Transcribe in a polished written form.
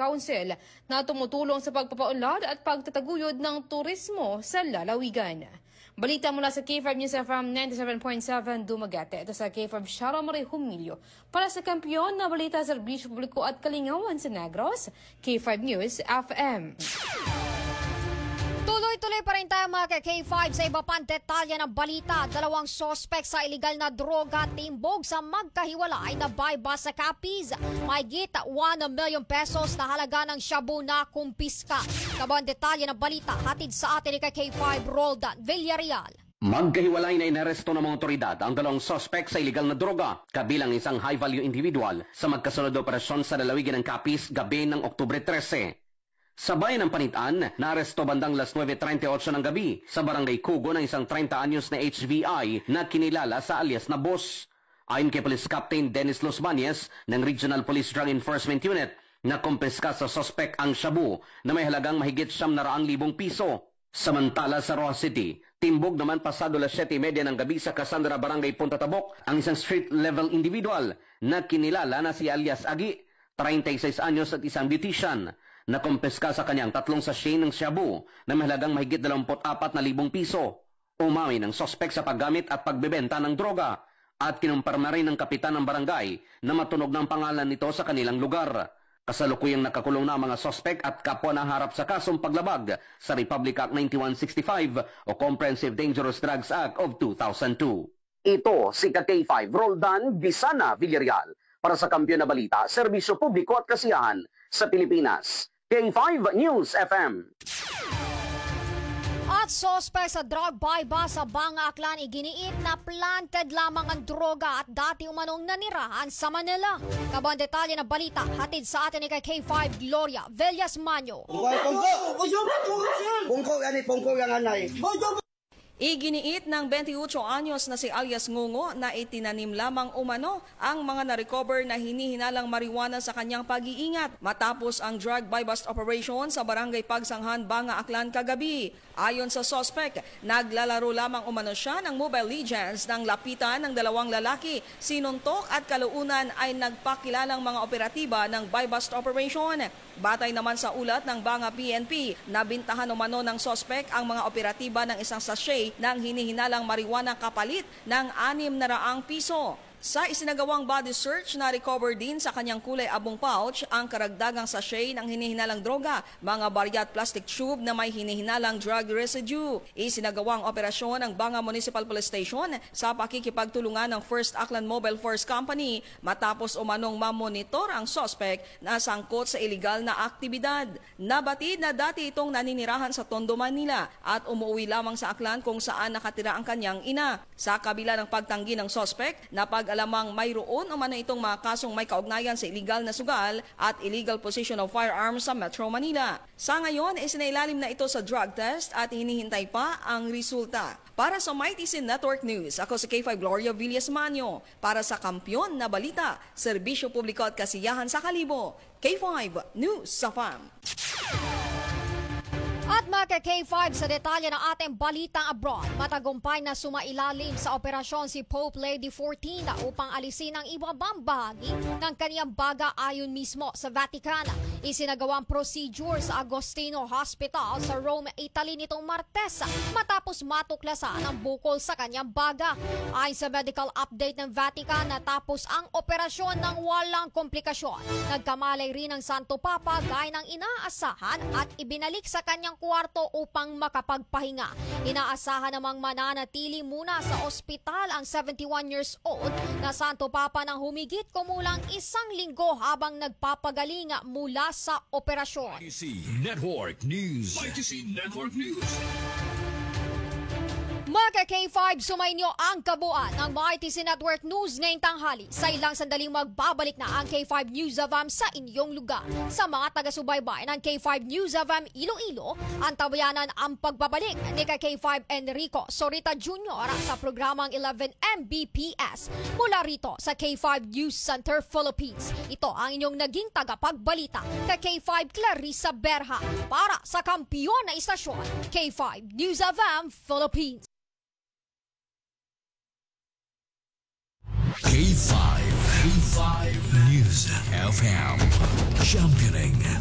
Council na tumutulong sa pagpapaunlad at pagtataguyod ng turismo sa lalawigan. Balita mula sa K5 News FM 97.7 Dumaguete. Ito sa K5 Shara Marie Humilio. Para sa kampiyon na balita sa serbisyo publiko at kalingawan sa Negros, K5 News FM. Tuloy-tuloy pa rin tayo mga K5 sa iba pang detalye ng balita. 2 sospek sa iligal na droga timbog sa magkahiwalay na buy-bus sa Capiz. Mahigit 1 million pesos na halaga ng shabu na kumpiska. Kabang detalye ng balita hatid sa atin ni K5 Roldan Villarreal. Magkahiwalay na inaresto ng mga otoridad ang 2 sospek sa iligal na droga, kabilang isang high-value individual sa magkasunod operasyon sa lalawigan ng Capiz gabi ng Oktubre 13. Sa bayan ng Panitan, naaresto bandang las 9:38 ng gabi sa barangay Kugo ng isang 30 anyos na HVI na kinilala sa alias na Boss. Ayon kay Police Captain Dennis Los Bañez ng Regional Police Drug Enforcement Unit, nakumpiska sa suspect ang shabu na may halagang mahigit 700,000 piso. Samantala sa Roa City, timbog naman pasado las 7:30 ng gabi sa Cassandra Barangay Punta Tabok ang isang street-level individual na kinilala na si alias Agi, 36 anyos at isang beautician. Nakumpiska sa kanyang 3 sachet ng shabu na mahalagang mahigit 24,000 piso. Umamin ng sospek sa paggamit at pagbebenta ng droga at kinumpirma rin ng kapitan ng barangay na matunog ng pangalan nito sa kanilang lugar. Kasalukuyang nakakulong na ang mga sospek at kapwa na harap sa kasong paglabag sa Republic Act 9165 o Comprehensive Dangerous Drugs Act of 2002. Ito si K5 Roldan Bisana Villarreal para sa Kampiyon na Balita, Serbisyo Publiko at Kasiyahan sa Pilipinas. K5 News FM. At sospek sa drug buy-bus sa Banga Aklan iginiit na planted lamang ang droga at dati umanong nanirahan sa Manila. Kabang detalye ng balita hatid sa atin ni K5 Gloria Villas Manyo. Pungko yang anay. Iginiit ng 28 anyos na si alias Ngungo na itinanim lamang umano ang mga na-recover na hinihinalang marijuana sa kanyang pag-iingat matapos ang drug buy-bust operation sa Barangay Pagsanghan, Banga Aklan kagabi. Ayon sa suspect, naglalaro lamang umano siya ng Mobile Legends nang lapitan ng 2 lalaki. Sinuntok at kalaunan ay nagpakilalang mga operatiba ng buy-bust operation. Batay naman sa ulat ng Banga PNP, nabintahan umano ng suspect ang mga operatiba ng isang sachet ng hinihinalang marijuana kapalit ng 600 piso. Sa isinagawang body search na recover din sa kanyang kulay abong pouch ang karagdagang sachet ng hinihinalang droga, mga barya at plastic tube na may hinihinalang drug residue. Isinagawang operasyon ng Banga Municipal Police Station sa pakikipagtulungan ng First Aklan Mobile Force Company matapos umanong mamonitor ang suspect na sangkot sa iligal na aktibidad. Nabatid na dati itong naninirahan sa Tondo, Manila at umuwi lamang sa Aklan kung saan nakatira ang kanyang ina. Sa kabila ng pagtanggi ng suspect, alamang mayroon umano itong mga kasong may kaugnayan sa illegal na sugal at illegal possession of firearms sa Metro Manila. Sa ngayon, isinailalim na ito sa drug test at hinihintay pa ang resulta. Para sa Mighty Sin Network News, ako si K5 Gloria Villas Manyo. Para sa Kampiyon na Balita, Serbisyo Publiko at Kasiyahan sa Kalibo, K5 News sa FAM. At mga K5 sa detalye ng ating balitang abroad, matagumpay na sumailalim sa operasyon si Pope Lady 14 upang alisin ang ibabang bahagi ng kaniyang baga ayon mismo sa Vatican. Isinagawang procedure sa Agostino Hospital sa Rome, Italy nitong Martes matapos matuklasan ang bukol sa kanyang baga. Ayon sa medical update ng Vatican, natapos ang operasyon ng walang komplikasyon. Nagkamalay rin ang Santo Papa gaya ng inaasahan at ibinalik sa kanyang kwarto upang makapagpahinga. Inaasahan namang mananatili muna sa ospital ang 71 years old na Santo Papa ng humigit kumulang 1 linggo habang nagpapagaling mula sa operasyon. ITC Network News. ITC Network News. Mga K5, sumainyo ang kabuuan ng ITC Network News ngayong tanghali. Sa ilang sandaling magbabalik na ang K5 News FM sa inyong lugar. Sa mga taga-subaybay ng K5 News FM Iloilo, antabayanan ang pagbabalik ni K5 Enrico Sorita Jr. sa programang 11 Mbps mula rito sa K5 News Center Philippines. Ito ang inyong naging tagapagbalita K5 Clarissa Berha para sa kampiyon na istasyon K5 News FM Philippines. K5 News FM. Championing